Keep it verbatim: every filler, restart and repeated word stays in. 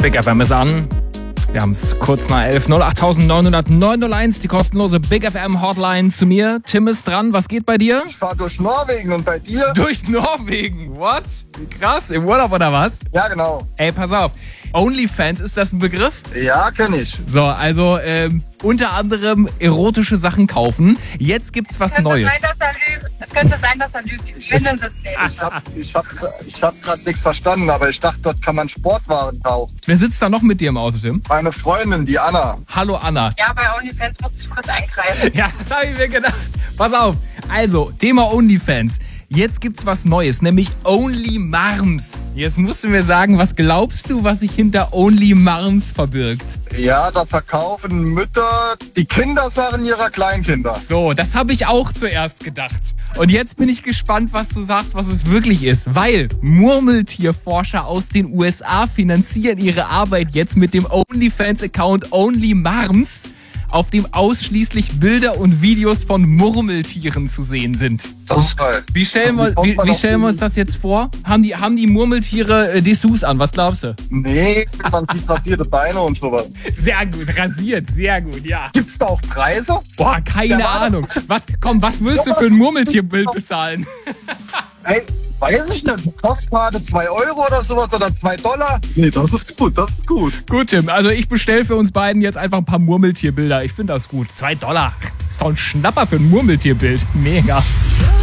Big F M ist an. Wir haben es kurz nach elf. null acht neun null null neun null eins, die kostenlose Big F M Hotline zu mir. Tim ist dran. Was geht bei dir? Ich fahre durch Norwegen und bei dir? Durch Norwegen? What? Wie krass. Im Urlaub oder was? Ja, genau. Ey, pass auf. OnlyFans, ist das ein Begriff? Ja, kenn ich. So, also ähm, unter anderem erotische Sachen kaufen. Jetzt gibt's was könnte Neues. Sein, dass er lügt. Es könnte sein, dass er lügt. Die Schwindeln sind Ich hab, ich hab, ich hab grad nichts verstanden, aber ich dachte, dort kann man Sportwaren kaufen. Wer sitzt da noch mit dir im Auto, Tim? Meine Freundin, die Anna. Hallo Anna. Ja, bei OnlyFans musste ich kurz eingreifen. Ja, das habe ich mir gedacht. Pass auf. Also, Thema OnlyFans. Jetzt gibt's was Neues, nämlich OnlyMarms. Jetzt musst du mir sagen, was glaubst du, was sich hinter OnlyMarms verbirgt? Ja, da verkaufen Mütter die Kindersachen ihrer Kleinkinder. So, das habe ich auch zuerst gedacht. Und jetzt bin ich gespannt, was du sagst, was es wirklich ist. Weil Murmeltierforscher aus den U S A finanzieren ihre Arbeit jetzt mit dem OnlyFans-Account OnlyMarms, auf dem ausschließlich Bilder und Videos von Murmeltieren zu sehen sind. Das ist geil. Wie stellen wir, wie, wie stellen wir uns das jetzt vor? Haben die, haben die Murmeltiere äh, Dessous an? Was glaubst du? Nee, man sieht rasierte Beine und sowas. Sehr gut, rasiert, sehr gut, ja. Gibt's da auch Preise? Boah, keine Ja, Ahnung. Was, komm, was wirst du für ein Murmeltierbild bezahlen? Ey, weiß ich nicht. Postkarte zwei Euro oder sowas oder zwei Dollar? Nee, das ist gut, das ist gut. Gut, Tim, also ich bestelle für uns beiden jetzt einfach ein paar Murmeltierbilder. Ich finde das gut. Zwei Dollar. Ist doch ein Schnapper für ein Murmeltierbild. Mega.